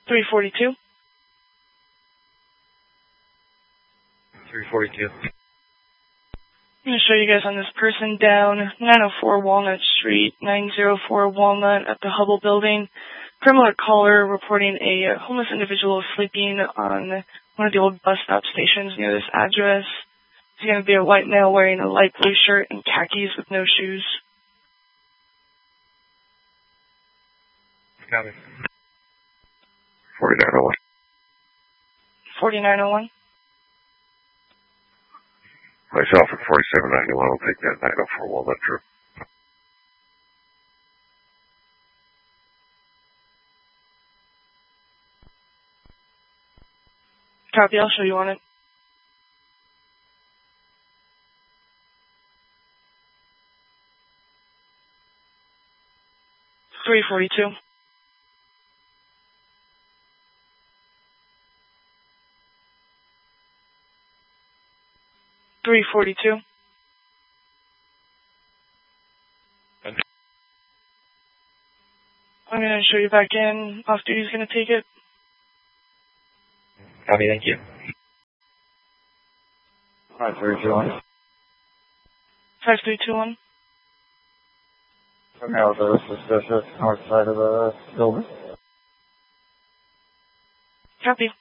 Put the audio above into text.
342. 342. I'm going to show you guys on this person down 904 Walnut Street, 904 Walnut at the Hubble Building. Criminal caller reporting a homeless individual sleeping on one of the old bus stop stations near this address. He's going to be a white male wearing a light blue shirt and khakis with no shoes. Copy. 4901. 4901. Myself at 4791 will take that 904 Walnut trip. Copy, I'll show you on it. $342. $342. I'm going to show you back in. Off duty's going to take it. Copy, thank you. 5321. 5321. Now the suspicious north side of the building. Copy.